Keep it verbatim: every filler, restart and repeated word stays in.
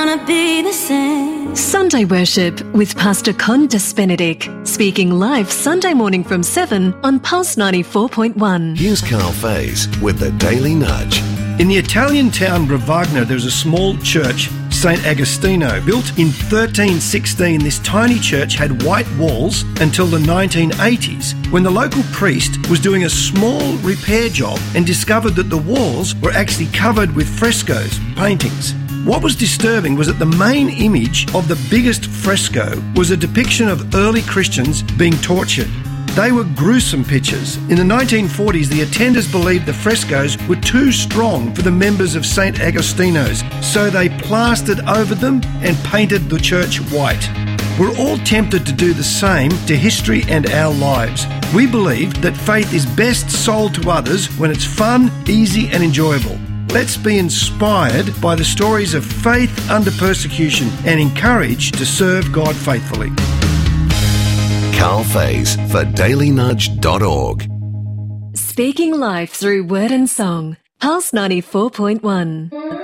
gonna be the same. Sunday Worship with Pastor Condas Benedict, speaking live Sunday morning from seven on Pulse ninety-four point one. Here's Carl Faze with the Daily Nudge. In the Italian town Bravagna, there's a small church, Saint Agostino. Built in thirteen sixteen, this tiny church had white walls until the nineteen eighties, when the local priest was doing a small repair job and discovered that the walls were actually covered with frescoes, paintings. What was disturbing was that the main image of the biggest fresco was a depiction of early Christians being tortured. They were gruesome pictures. In the nineteen forties, the attenders believed the frescoes were too strong for the members of Saint Agostino's, so they plastered over them and painted the church white. We're all tempted to do the same to history and our lives. We believe that faith is best sold to others when it's fun, easy and enjoyable. Let's be inspired by the stories of faith under persecution and encouraged to serve God faithfully. Carl Faze for daily nudge dot org. Speaking life through word and song. Pulse ninety-four point one.